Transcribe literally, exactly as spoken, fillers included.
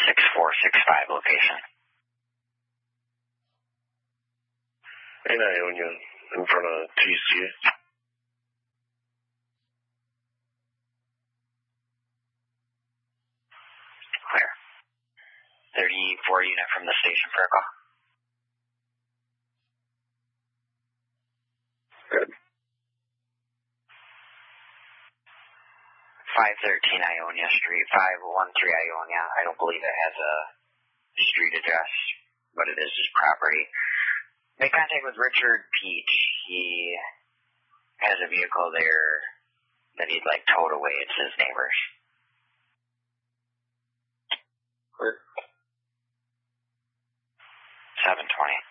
six four six five location. In Ionia, in front of T C. Clear. thirty-four unit from the station for a call. Good. five thirteen Ionia Street, five one three Ionia. I don't believe it has a street address, but it is his property. Make contact with Richard Peach. He has a vehicle there that he'd like towed away. It's his neighbor's. Clear. seven twenty.